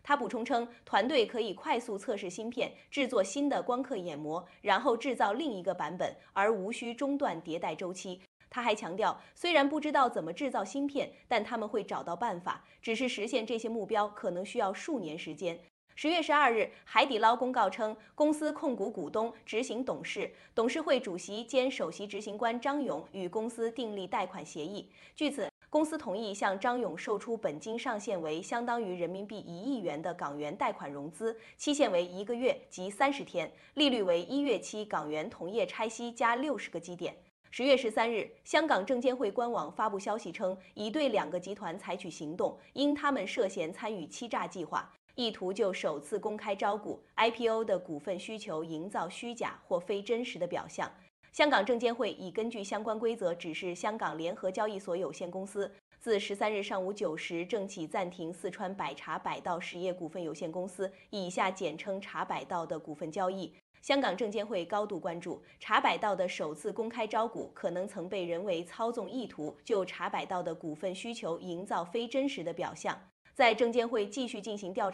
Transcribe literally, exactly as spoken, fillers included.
他补充称，团队可以快速测试芯片，制作新的光刻眼膜，然后制造另一个版本，而无需中断迭代周期。他还强调，虽然不知道怎么制造芯片，但他们会找到办法，只是实现这些目标可能需要数年时间。十月十二日，海底捞公告称，公司控股股东、执行董事、董事会主席兼首席执行官张勇与公司订立贷款协议。据此，公司同意向张勇售出本金上限为相当于人民币一亿元的港元贷款融资，期限为一个月及三十天，利率为一月期港元同业拆息加六十个基点。十月十三日，香港证监会官网发布消息称，已对两个集团采取行动，因他们涉嫌参与欺诈计划，意图就首次公开招股 I P O 的股份需求营造虚假或非真实的表象。香港证监会已根据相关规则指示香港联合交易所有限公司，自十三日上午九时正起暂停四川百茶百道实业股份有限公司（以下简称茶百道）的股份交易。香港证监会高度关注茶百道的首次公开招股可能曾被人为操纵，意图就茶百道的股份需求营造非真实的表象。在证监会继续进行调查